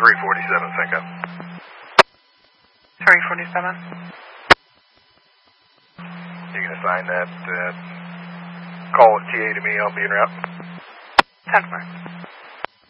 347, sync up. 347. You can assign that call at TA to me, I'll be en route. 10-4.